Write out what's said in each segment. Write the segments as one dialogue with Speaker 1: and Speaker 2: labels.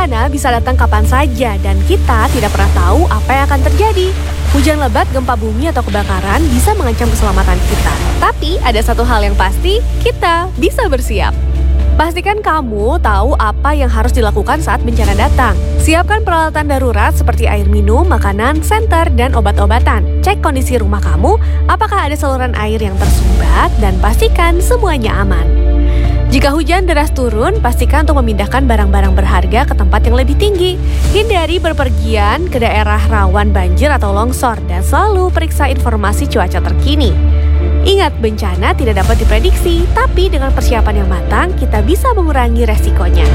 Speaker 1: Bencana bisa datang kapan saja dan kita tidak pernah tahu apa yang akan terjadi. Hujan lebat, gempa bumi, atau kebakaran bisa mengancam keselamatan kita. Tapi ada satu hal yang pasti, kita bisa bersiap. Pastikan kamu tahu apa yang harus dilakukan saat bencana datang. Siapkan peralatan darurat seperti air minum, makanan, senter, dan obat-obatan. Cek kondisi rumah kamu, apakah ada saluran air yang tersumbat, dan pastikan semuanya aman. Jika hujan deras turun, pastikan untuk memindahkan barang-barang berharga ke tempat yang lebih tinggi. Hindari berpergian ke daerah rawan banjir atau longsor, dan selalu periksa informasi cuaca terkini. Ingat, bencana tidak dapat diprediksi, tapi dengan persiapan yang matang, kita bisa mengurangi resikonya.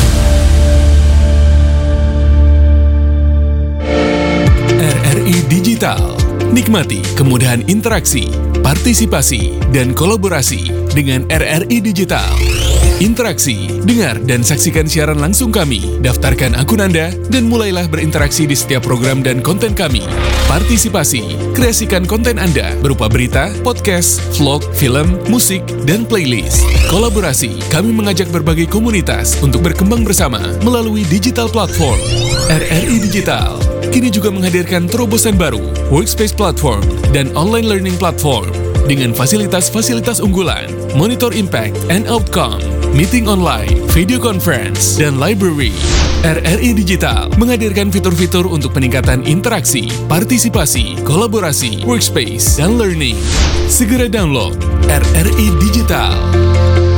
Speaker 2: RRI Digital. Nikmati kemudahan interaksi, partisipasi, dan kolaborasi dengan RRI Digital. Interaksi, dengar dan saksikan siaran langsung kami, daftarkan akun Anda, dan mulailah berinteraksi di setiap program dan konten kami. Partisipasi, kreasikan konten Anda berupa berita, podcast, vlog, film, musik, dan playlist. Kolaborasi, kami mengajak berbagai komunitas untuk berkembang bersama melalui digital platform. RRI Digital kini juga menghadirkan terobosan baru, workspace platform, dan online learning platform dengan fasilitas-fasilitas unggulan, monitor impact and outcome, meeting online, video conference, dan library. RRI Digital menghadirkan fitur-fitur untuk peningkatan interaksi, partisipasi, kolaborasi, workspace, dan learning. Segera download RRI Digital.